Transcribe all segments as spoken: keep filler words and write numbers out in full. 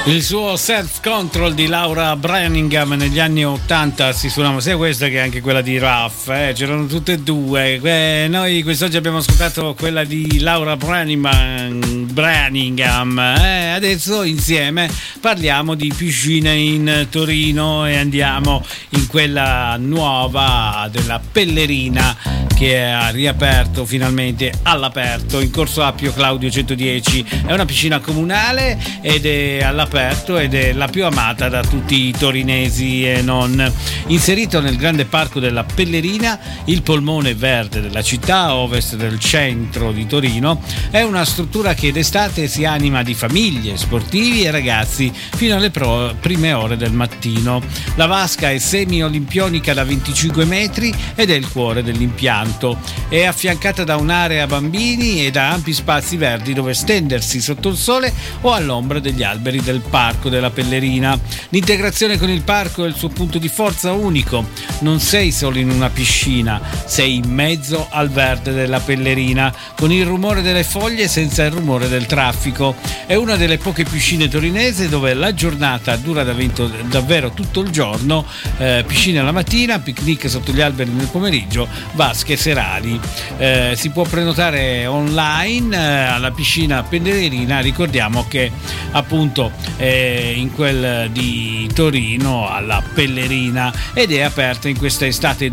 Il suo Self Control di Laura Branningham negli anni ottanta si suonava sia questa che anche quella di Ruff, eh? C'erano tutte e due. Eh, noi quest'oggi abbiamo ascoltato quella di Laura Branningham, Branningham eh? Adesso insieme parliamo di piscine in Torino e andiamo in quella nuova della Pellerina, che ha riaperto finalmente all'aperto in Corso Appio Claudio centodieci. È una piscina comunale ed è all'aperto ed è la più amata da tutti i torinesi e non. Inserito nel grande parco della Pellerina, il polmone verde della città a ovest del centro di Torino, è una struttura che d'estate si anima di famiglie, sportivi e ragazzi fino alle pro- prime ore del mattino. La vasca è semi-olimpionica da venticinque metri ed è il cuore dell'impianto. È affiancata da un'area bambini e da ampi spazi verdi dove stendersi sotto il sole o all'ombra degli alberi del parco della Pellerina. L'integrazione con il parco è il suo punto di forza unico. Non sei solo in una piscina, sei in mezzo al verde della Pellerina, con il rumore delle foglie senza il rumore del traffico. È una delle poche piscine torinesi dove la giornata dura davvero tutto il giorno, eh, piscina la mattina, picnic sotto gli alberi nel pomeriggio, vasche serali. Eh, si può prenotare online eh, alla piscina Pellerina. Ricordiamo che appunto è in quel di Torino alla Pellerina ed è aperta in questa estate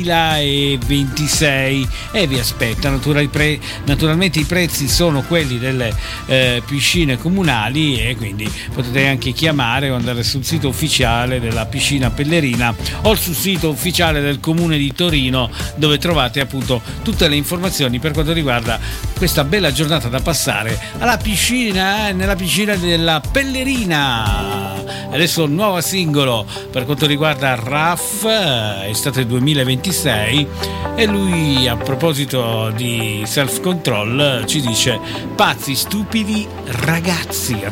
duemilaventisei e vi aspetta. Naturalmente i prezzi sono quelli delle eh, piscine comunali e quindi potete anche chiamare o andare sul sito ufficiale della piscina Pellerina o sul sito ufficiale del comune di Torino, dove trovate appunto tutte le informazioni per quanto riguarda questa bella giornata da passare alla piscina, eh, nella piscina della Pellerina. Adesso un nuovo singolo per quanto riguarda Ruff, eh, estate duemilaventisei, e lui a proposito di Self Control ci dice: pazzi, stupidi ragazzi.